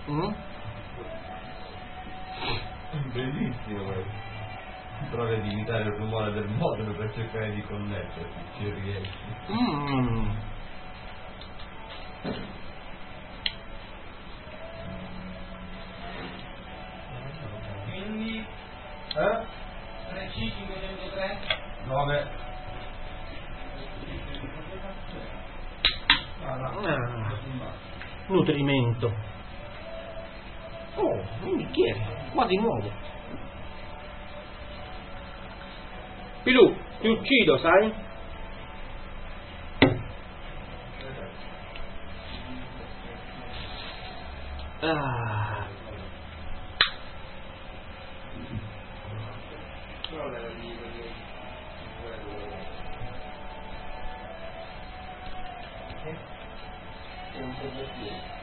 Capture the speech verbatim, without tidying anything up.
Mm? Bellissimo questo. Prova di imitare il rumore del modulo per cercare di connettersi, ci riesci. Mm. Quindi Eh? tre C cinquecentotre nove. Ah, nutrimento. Oh, un bicchiere, quasi nuovo. Pilù, ti uccido, sai? Ah. Un po' di più.